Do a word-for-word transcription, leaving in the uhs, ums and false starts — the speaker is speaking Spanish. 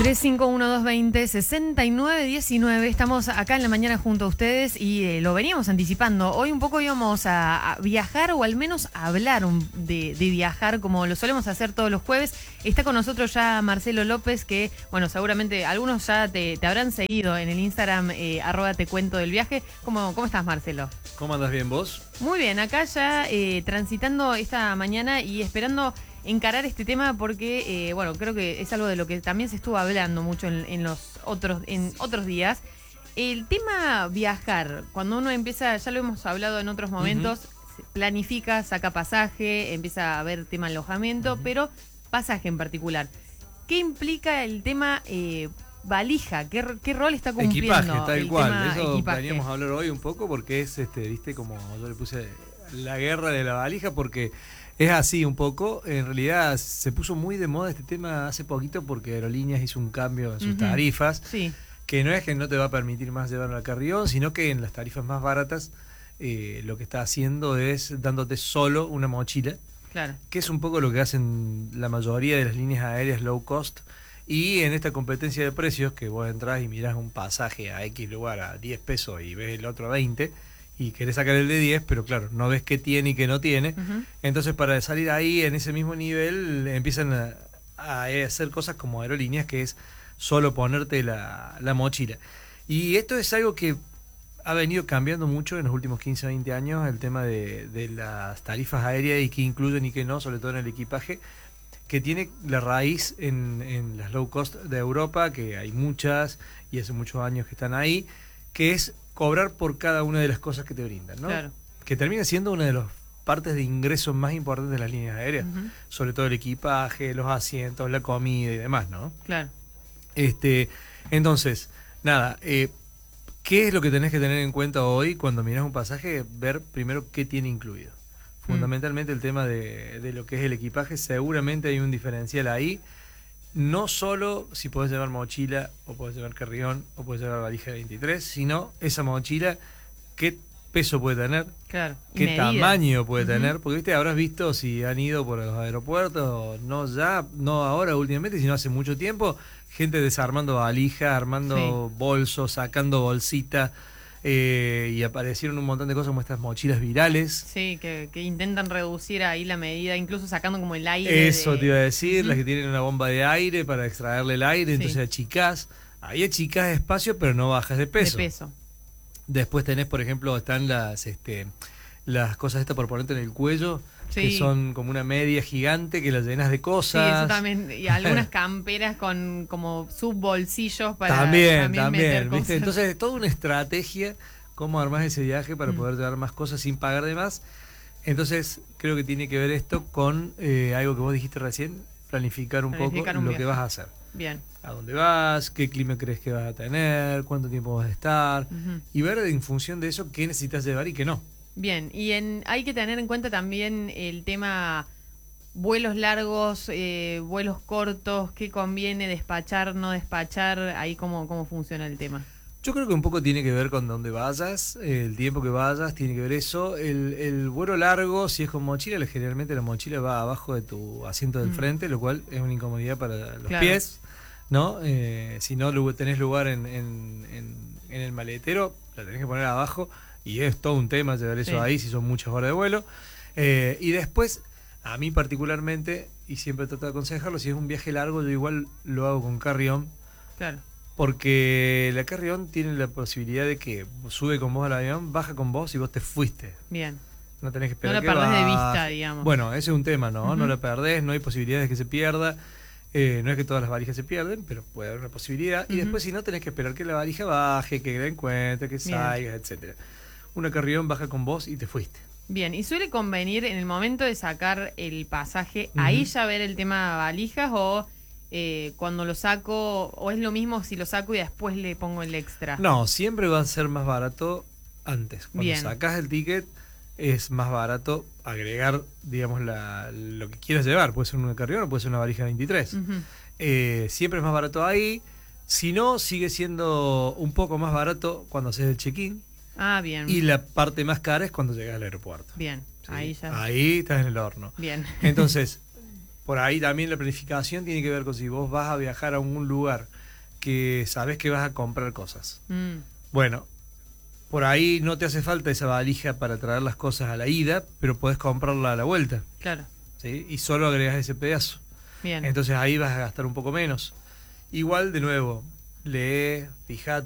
tres cinco uno dos veinte sesenta y nueve diecinueve. Estamos acá en la mañana junto a ustedes y eh, lo veníamos anticipando. Hoy un poco íbamos a, a viajar o al menos a hablar un, de, de viajar como lo solemos hacer todos los jueves. Está con nosotros ya Marcelo López, que bueno, seguramente algunos ya te, te habrán seguido en el Instagram, eh, arroba te cuento del viaje. ¿Cómo, cómo estás, Marcelo? ¿Cómo andas? ¿Bien vos? Muy bien, acá ya eh, transitando esta mañana y esperando encarar este tema porque, eh, bueno, creo que es algo de lo que también se estuvo hablando mucho en, en los otros, en otros días. El tema viajar, cuando uno empieza, ya lo hemos hablado en otros momentos, uh-huh. planifica, saca pasaje, empieza a ver tema alojamiento, uh-huh. pero pasaje en particular. ¿Qué implica el tema eh, valija? ¿Qué, ¿Qué rol está cumpliendo? Equipaje, tal el cual. Tema Eso equipaje? veníamos a hablar hoy un poco porque es, este, viste, como yo le puse la guerra de la valija, porque es así un poco. En realidad se puso muy de moda este tema hace poquito porque Aerolíneas hizo un cambio en sus uh-huh. tarifas, sí. que no es que no te va a permitir más llevarlo al carrión, sino que en las tarifas más baratas eh, lo que está haciendo es dándote solo una mochila, claro. que es un poco lo que hacen la mayoría de las líneas aéreas low cost. Y en esta competencia de precios, que vos entrás y mirás un pasaje a X lugar a diez pesos y ves el otro a veinte, y querés sacar el de diez, pero claro, no ves qué tiene y qué no tiene. Uh-huh. Entonces, para salir ahí en ese mismo nivel, empiezan a, a hacer cosas como Aerolíneas, que es solo ponerte la, la mochila. Y esto es algo que ha venido cambiando mucho en los últimos quince a veinte años, el tema de, de las tarifas aéreas y qué incluyen y qué no, sobre todo en el equipaje, que tiene la raíz en, en las low cost de Europa, que hay muchas y hace muchos años que están ahí, que es cobrar por cada una de las cosas que te brindan, ¿no? Claro. Que termina siendo una de las partes de ingresos más importantes de las líneas aéreas, uh-huh. sobre todo el equipaje, los asientos, la comida y demás, ¿no? Claro. Este, entonces, nada, eh, ¿qué es lo que tenés que tener en cuenta hoy cuando mirás un pasaje? Ver primero qué tiene incluido. Fundamentalmente mm. el tema de, de lo que es el equipaje, seguramente hay un diferencial ahí. No solo si podés llevar mochila, o podés llevar carrión, o podés llevar valija de veintitrés, sino esa mochila, qué peso puede tener, claro, qué medida. tamaño puede uh-huh. tener, porque viste, habrás visto si han ido por los aeropuertos, no ya, no ahora últimamente, sino hace mucho tiempo, gente desarmando valija, armando sí. bolsos, sacando bolsitas, eh, y aparecieron un montón de cosas como estas mochilas virales. Sí, que, que intentan reducir ahí la medida, incluso sacando como el aire. Eso de... te iba a decir, uh-huh. las que tienen una bomba de aire para extraerle el aire, sí. entonces achicás, ahí achicás espacio, pero no bajas de peso. De peso. Después tenés, por ejemplo, están las este las cosas estas por ponerte en el cuello, sí. que son como una media gigante que las llenas de cosas. Sí, eso también. Y algunas camperas con como subbolsillos para también, también, también meter ¿viste? Cosas. Entonces, toda una estrategia, cómo armás ese viaje para mm. poder llevar más cosas sin pagar de más. Entonces, creo que tiene que ver esto con eh, algo que vos dijiste recién, planificar un planificar poco un lo viaje. que vas a hacer. Bien. A dónde vas, qué clima crees que vas a tener, cuánto tiempo vas a estar, uh-huh. y ver en función de eso qué necesitas llevar y qué no. Bien, y en, hay que tener en cuenta también el tema vuelos largos, eh, vuelos cortos, qué conviene despachar, no despachar, ahí cómo, cómo funciona el tema. Yo creo que un poco tiene que ver con dónde vayas, el tiempo que vayas, tiene que ver eso. El, el vuelo largo, si es con mochila, generalmente la mochila va abajo de tu asiento del mm. frente, lo cual es una incomodidad para los claro. pies, ¿no? Eh, si no tenés lugar en, en, en, en el maletero, la tenés que poner abajo y es todo un tema llevar eso sí. ahí si son muchas horas de vuelo. Eh, y después, a mí particularmente, y siempre trato de aconsejarlo, si es un viaje largo, yo igual lo hago con carry-on. Claro. Porque la carry-on tiene la posibilidad de que sube con vos al avión, baja con vos y vos te fuiste. Bien. No tenés que esperar. No la que perdés baje. de vista, digamos. Bueno, ese es un tema, ¿no? Uh-huh. No la perdés, no hay posibilidades de que se pierda. Eh, no es que todas las valijas se pierden, pero puede haber una posibilidad. Uh-huh. Y después, si no, tenés que esperar que la valija baje, que la encuentre, que salga, etcétera. Una carry-on baja con vos y te fuiste. Bien, y suele convenir en el momento de sacar el pasaje, uh-huh. ahí ya ver el tema valijas o... Eh, cuando lo saco, o es lo mismo si lo saco y después le pongo el extra. No, siempre va a ser más barato antes. Cuando Bien. sacás el ticket es más barato agregar, digamos, la, lo que quieras llevar. Puede ser una carrión o puede ser una valija veintitrés. Uh-huh. Eh, siempre es más barato ahí. Si no, sigue siendo un poco más barato cuando haces el check-in. Ah, bien. Y la parte más cara es cuando llegas al aeropuerto. Bien, ¿sí? ahí ya. Ahí estás en el horno. Bien. Entonces... por ahí también la planificación tiene que ver con si vos vas a viajar a un lugar que sabes que vas a comprar cosas. Mm, Bueno, por ahí no te hace falta esa valija para traer las cosas a la ida, pero podés comprarla a la vuelta, claro, ¿sí? Y solo agregás ese pedazo. bien. Entonces ahí vas a gastar un poco menos. Igual, de nuevo, lee, fíjate.